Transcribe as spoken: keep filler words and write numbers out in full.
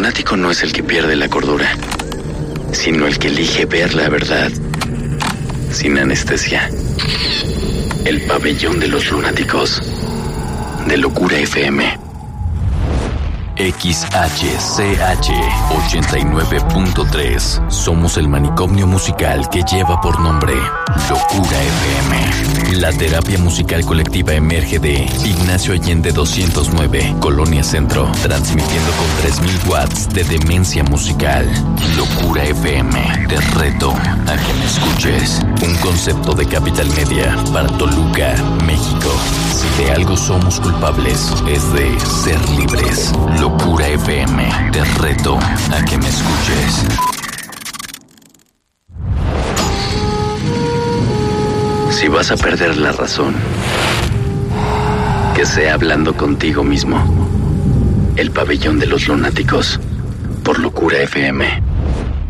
lunático no es el que pierde la cordura, sino el que elige ver la verdad sin anestesia. El pabellón de los lunáticos de Locura F M. X H C H ochenta y nueve punto tres. Somos el manicomio musical que lleva por nombre Locura F M. La terapia musical colectiva emerge de Ignacio Allende doscientos nueve, Colonia Centro, transmitiendo con tres mil watts de demencia musical. Locura F M, te reto a que me escuches. Un concepto de Capital Media para Toluca, México. Si de algo somos culpables, es de ser libres. Locura F M, te reto a que me escuches. Si vas a perder la razón, que sea hablando contigo mismo. El pabellón de los lunáticos, por Locura F M.